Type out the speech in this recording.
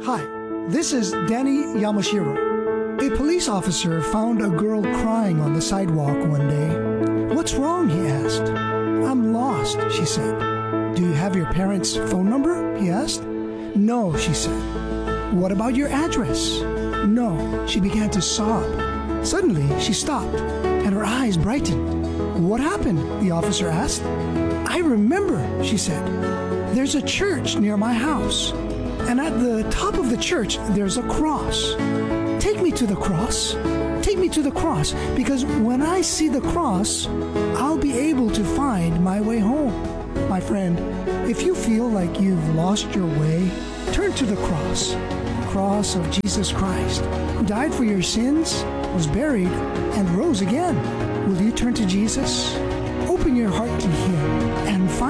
Hi, this is Danny Yamashiro. A police officer found a girl crying on the sidewalk one day. "What's wrong?" he asked. "I'm lost," she said. "Do you have your parents' phone number?" he asked. "No," she said. "What about your address?" "No." She began to sob. Suddenly, she stopped, and her eyes brightened. "What happened?" the officer asked. "I remember," she said. "There's a church near my house, and at the top of the church, there's a cross. Take me to the cross. Take me to the cross, because when I see the cross, I'll be able to find my way home." My friend, if you feel like you've lost your way, turn to the cross of Jesus Christ, who died for your sins, was buried, and rose again. Will you turn to Jesus? Open your heart to Him and find